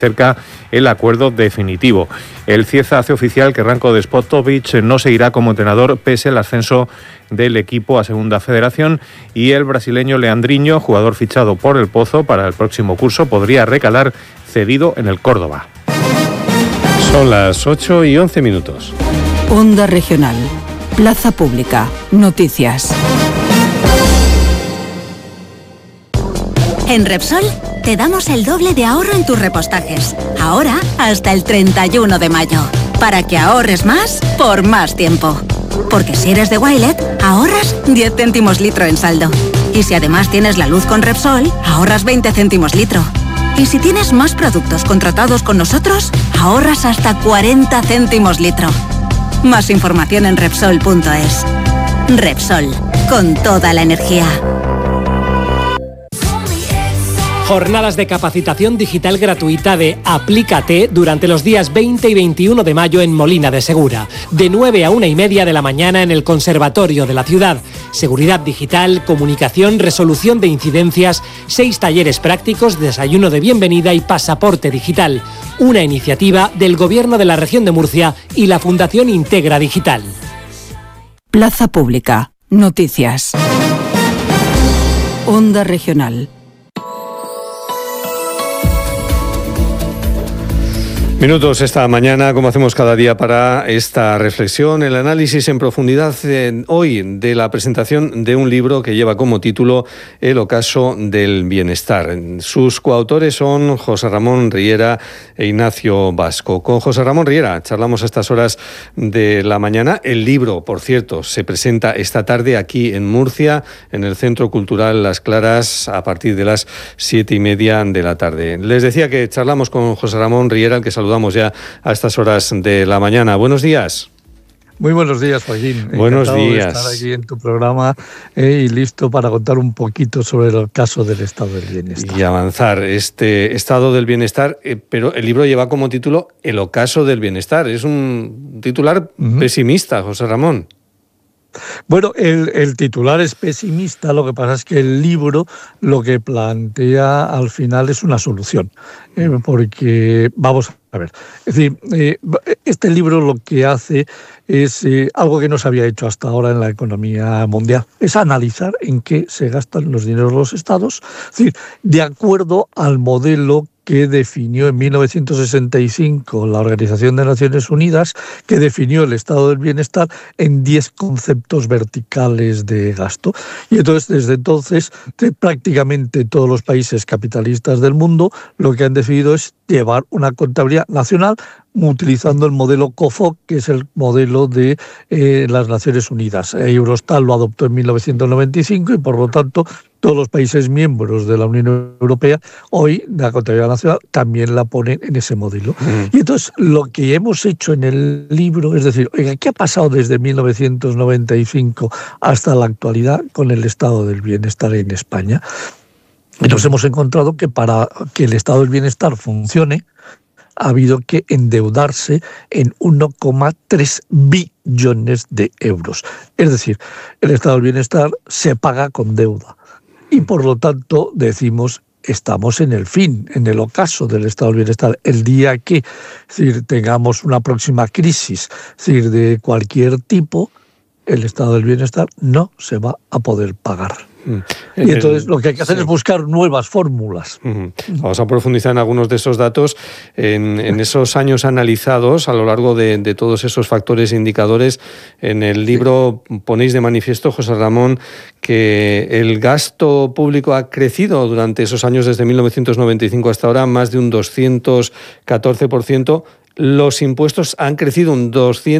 cerca el acuerdo definitivo. El Cieza hace oficial que Ranko Despotovic no seguirá como entrenador pese al ascenso del equipo a Segunda Federación, y el brasileño Leandrinho, jugador fichado por el Pozo para el próximo curso, podría recalar cedido en el Córdoba. Son las 8:11. Onda Regional. Plaza Pública. Noticias. En Repsol te damos el doble de ahorro en tus repostajes. Ahora hasta el 31 de mayo. Para que ahorres más por más tiempo. Porque si eres de Wilet, ahorras 10 céntimos litro en saldo. Y si además tienes la luz con Repsol, ahorras 20 céntimos litro. Y si tienes más productos contratados con nosotros, ahorras hasta 40 céntimos litro. Más información en Repsol.es. Repsol, con toda la energía. Jornadas de capacitación digital gratuita de Aplícate durante los días 20 y 21 de mayo en Molina de Segura. De 9 a 1:30 de la mañana en el Conservatorio de la Ciudad. Seguridad digital, comunicación, resolución de incidencias, 6 talleres prácticos, desayuno de bienvenida y pasaporte digital. Una iniciativa del Gobierno de la Región de Murcia y la Fundación Integra Digital. Plaza Pública. Noticias. Onda Regional. Minutos esta mañana, como hacemos cada día, para esta reflexión, el análisis en profundidad hoy de la presentación de un libro que lleva como título El ocaso del bienestar. Sus coautores son José Ramón Riera e Ignacio Vasco. Con José Ramón Riera charlamos a estas horas de la mañana. El libro, por cierto, se presenta esta tarde aquí en Murcia, en el Centro Cultural Las Claras, a partir de las 7:30 de la tarde. Les decía que charlamos con José Ramón Riera, al que saludamos ya a estas horas de la mañana. Buenos días. Muy buenos días, Joaquín. Buenos Encantado días. de estar aquí en tu programa y listo para contar un poquito sobre el caso del estado del bienestar. Y avanzar este estado del bienestar, pero el libro lleva como título El ocaso del bienestar. Es un titular pesimista, José Ramón. Bueno, el titular es pesimista, lo que pasa es que el libro lo que plantea al final es una solución, porque vamos a ver, es decir, este libro lo que hace es algo que no se había hecho hasta ahora en la economía mundial, es analizar en qué se gastan los dineros de los estados, es decir, de acuerdo al modelo que definió en 1965 la Organización de Naciones Unidas, que definió el estado del bienestar en 10 conceptos verticales de gasto. Y entonces, desde entonces, prácticamente todos los países capitalistas del mundo lo que han decidido es llevar una contabilidad nacional utilizando el modelo COFOC, que es el modelo de las Naciones Unidas. Eurostat lo adoptó en 1995 y, por lo tanto, todos los países miembros de la Unión Europea hoy, la contabilidad nacional, también la ponen en ese modelo. Y entonces, lo que hemos hecho en el libro es decir, oiga, ¿qué ha pasado desde 1995 hasta la actualidad con el estado del bienestar en España? Y nos hemos encontrado que para que el estado del bienestar funcione, ha habido que endeudarse en 1,3 billones de euros. Es decir, el estado del bienestar se paga con deuda. Y por lo tanto decimos, estamos en el fin, en el ocaso del estado del bienestar. El día que es decir, tengamos una próxima crisis es decir, de cualquier tipo, el estado del bienestar no se va a poder pagar. Y entonces lo que hay que hacer es buscar nuevas fórmulas. Vamos a profundizar en algunos de esos datos, en esos años analizados a lo largo de todos esos factores e indicadores. En el libro ponéis de manifiesto, José Ramón, que el gasto público ha crecido durante esos años, desde 1995 hasta ahora, más de un 214%. Los impuestos han crecido un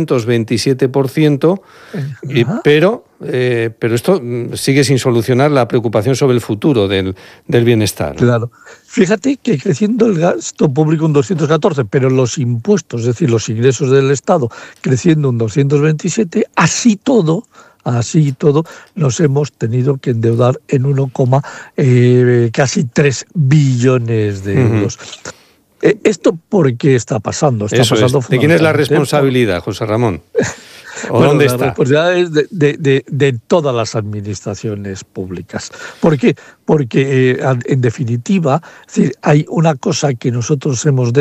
227%, pero esto sigue sin solucionar la preocupación sobre el futuro del bienestar. Claro. Fíjate que creciendo el gasto público un 214, pero los impuestos, es decir, los ingresos del Estado, creciendo un 227, así todo nos hemos tenido que endeudar en casi 3 billones de euros. ¿Esto por qué está pasando? ¿De quién es la responsabilidad, José Ramón? ¿Dónde está? La responsabilidad es de todas las administraciones públicas. ¿Por qué? Porque, en definitiva, es decir, hay una cosa que nosotros hemos